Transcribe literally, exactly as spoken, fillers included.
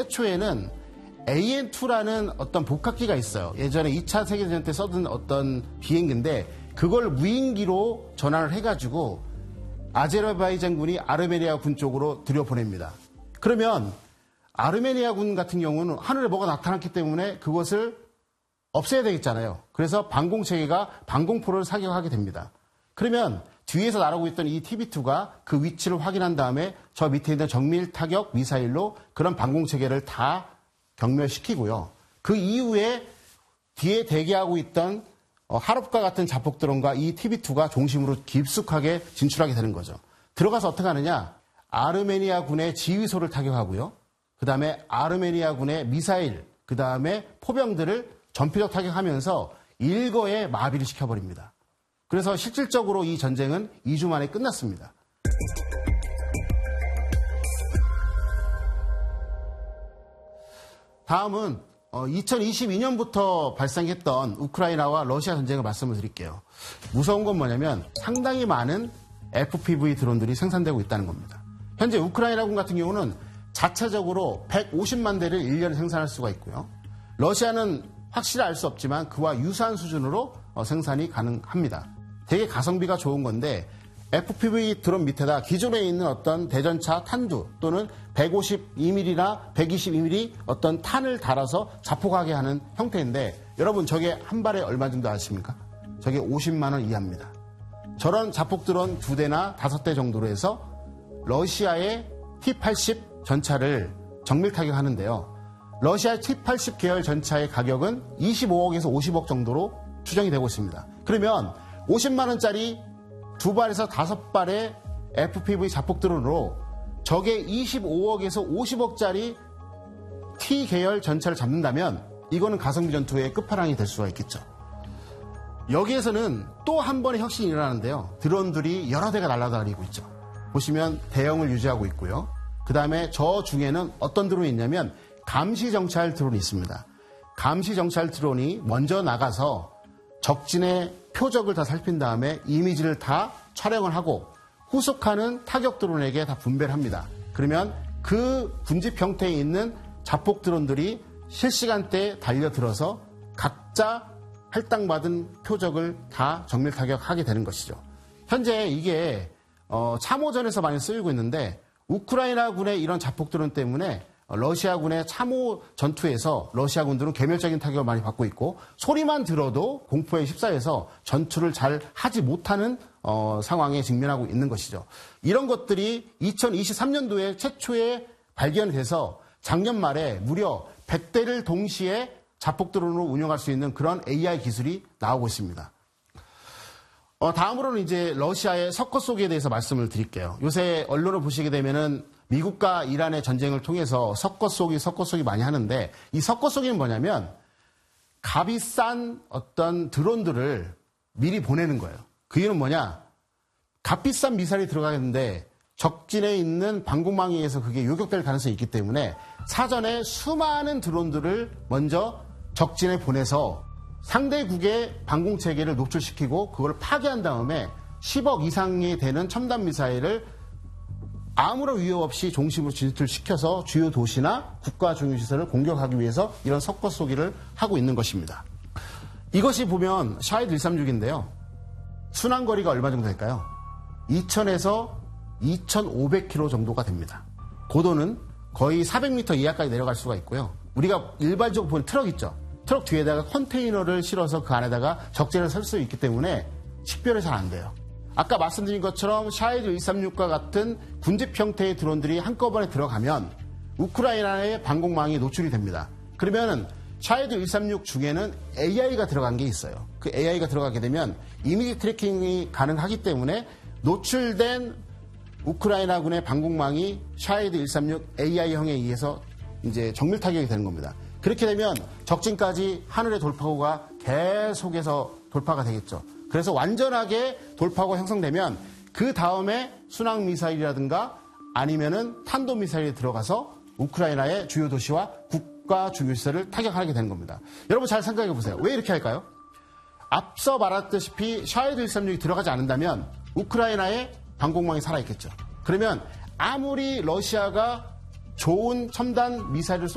최초에는 에이엔 투라는 어떤 복합기가 있어요. 예전에 이 차 세계대전 때 써둔 어떤 비행기인데 그걸 무인기로 전환을 해가지고 아제르바이잔군이 아르메니아 군 쪽으로 들여보냅니다. 그러면 아르메니아 군 같은 경우는 하늘에 뭐가 나타났기 때문에 그것을 없애야 되겠잖아요. 그래서 방공체계가 방공포를 사격하게 됩니다. 그러면 뒤에서 날아오고 있던 이 티비 투가 그 위치를 확인한 다음에 저 밑에 있는 정밀 타격 미사일로 그런 방공체계를 다 경멸시키고요. 그 이후에 뒤에 대기하고 있던 하롭과 같은 자폭 드론과 이 티비 투가 중심으로 깊숙하게 진출하게 되는 거죠. 들어가서 어떻게 하느냐? 아르메니아 군의 지휘소를 타격하고요. 그 다음에 아르메니아 군의 미사일, 그 다음에 포병들을 전피적 타격하면서 일거에 마비를 시켜버립니다. 그래서 실질적으로 이 전쟁은 이 주 만에 끝났습니다. 다음은 이천이십이 년부터 발생했던 우크라이나와 러시아 전쟁을 말씀을 드릴게요. 무서운 건 뭐냐면 상당히 많은 에프피브이 드론들이 생산되고 있다는 겁니다. 현재 우크라이나군 같은 경우는 자체적으로 백오십만 대를 일 년에 생산할 수가 있고요. 러시아는 확실히 알 수 없지만 그와 유사한 수준으로 생산이 가능합니다. 되게 가성비가 좋은 건데 에프피브이 드론 밑에다 기존에 있는 어떤 대전차 탄두 또는 백오십이 밀리미터나 백이십이 밀리미터 어떤 탄을 달아서 자폭하게 하는 형태인데 여러분 저게 한 발에 얼마 정도 아십니까? 저게 오십만 원 이하입니다. 저런 자폭 드론 두 대나 다섯 대 정도로 해서 러시아의 티 팔십 전차를 정밀 타격하는데요. 러시아 티 팔십 계열 전차의 가격은 이십오억에서 오십억 정도로 추정이 되고 있습니다. 그러면 오십만 원짜리 두 발에서 다섯 발의 에프피브이 자폭 드론으로 적의 이십오억에서 오십억짜리 T 계열 전차를 잡는다면 이거는 가성비 전투의 끝판왕이 될 수가 있겠죠. 여기에서는 또 한 번의 혁신이 일어나는데요. 드론들이 여러 대가 날아다니고 있죠. 보시면 대형을 유지하고 있고요. 그 다음에 저 중에는 어떤 드론이 있냐면 감시 정찰 드론이 있습니다. 감시 정찰 드론이 먼저 나가서 적진의 표적을 다 살핀 다음에 이미지를 다 촬영을 하고 후속하는 타격 드론에게 다 분배를 합니다. 그러면 그 군집 형태에 있는 자폭 드론들이 실시간대에 달려들어서 각자 할당받은 표적을 다 정밀 타격하게 되는 것이죠. 현재 이게 어, 참호전에서 많이 쓰이고 있는데 우크라이나군의 이런 자폭 드론 때문에 러시아군의 참호 전투에서 러시아군들은 괴멸적인 타격을 많이 받고 있고 소리만 들어도 공포에 휩싸여서 전투를 잘 하지 못하는 어, 상황에 직면하고 있는 것이죠. 이런 것들이 이천이십삼 년도에 최초에 발견이 돼서 작년 말에 무려 백 대를 동시에 자폭 드론으로 운영할 수 있는 그런 에이아이 기술이 나오고 있습니다. 어, 다음으로는 이제 러시아의 석고쏘기에 대해서 말씀을 드릴게요. 요새 언론을 보시게 되면은 미국과 이란의 전쟁을 통해서 석고쏘기, 석고쏘기 많이 하는데 이 석고쏘기는 뭐냐면 값이 싼 어떤 드론들을 미리 보내는 거예요. 그 이유는 뭐냐? 값비싼 미사일이 들어가겠는데 적진에 있는 방공망에 의해서 그게 요격될 가능성이 있기 때문에 사전에 수많은 드론들을 먼저 적진에 보내서 상대국의 방공체계를 노출시키고 그걸 파괴한 다음에 십억 이상이 되는 첨단 미사일을 아무런 위협 없이 중심으로 진출시켜서 주요 도시나 국가 중요시설을 공격하기 위해서 이런 석고쏘기를 하고 있는 것입니다. 이것이 보면 샤헤드 백삼십육인데요. 순항거리가 얼마 정도 될까요? 이천에서 이천오백 킬로미터 정도가 됩니다. 고도는 거의 사백 미터 이하까지 내려갈 수가 있고요. 우리가 일반적으로 보는 트럭 있죠. 트럭 뒤에다가 컨테이너를 실어서 그 안에다가 적재를 설 수 있기 때문에 식별이 잘 안 돼요. 아까 말씀드린 것처럼 샤헤드 백삼십육과 같은 군집 형태의 드론들이 한꺼번에 들어가면 우크라이나의 방공망이 노출이 됩니다. 그러면 샤헤드 백삼십육 중에는 에이아이가 들어간 게 있어요. 그 에이아이가 들어가게 되면 이미지 트래킹이 가능하기 때문에 노출된 우크라이나군의 방공망이 샤헤드 백삼십육 에이아이형에 의해서 이제 정밀 타격이 되는 겁니다. 그렇게 되면 적진까지 하늘의 돌파구가 계속해서 돌파가 되겠죠. 그래서 완전하게 돌파구가 형성되면 그 다음에 순항 미사일이라든가 아니면은 탄도 미사일이 들어가서 우크라이나의 주요 도시와 국가 중요시설을 타격하게 되는 겁니다. 여러분 잘 생각해 보세요. 왜 이렇게 할까요? 앞서 말했다시피 샤헤드 백삼십육이 들어가지 않는다면 우크라이나의 방공망이 살아있겠죠. 그러면 아무리 러시아가 좋은 첨단 미사일을 쏘